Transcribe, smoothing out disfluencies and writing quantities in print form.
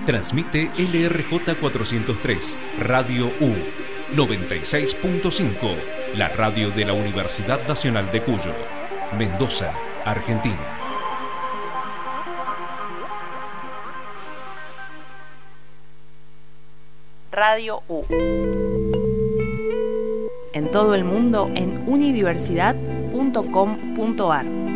Transmite LRJ 403, Radio U, 96.5, la radio de la Universidad Nacional de Cuyo, Mendoza, Argentina. Radio U. En todo el mundo en unidiversidad.com.ar.